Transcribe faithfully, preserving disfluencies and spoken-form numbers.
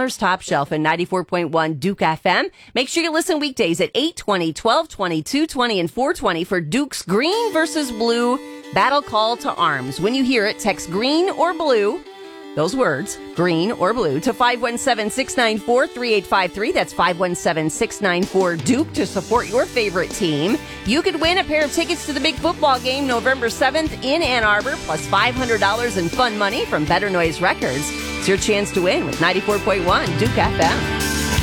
Miller's Top Shelf and ninety-four point one Duke F M. Make sure you listen weekdays at eight twenty, twelve twenty, two twenty, and four twenty for Duke's Green versus Blue Battle Call to Arms. When you hear it, text green or blue, those words, green or blue, to five one seven, six nine four, three eight five three. That's five one seven, six nine four, Duke to support your favorite team. You could win a pair of tickets to the big football game November seventh in Ann Arbor, plus five hundred dollars in fun money from Better Noise Records. It's your chance to win with ninety-four point one Duke F M.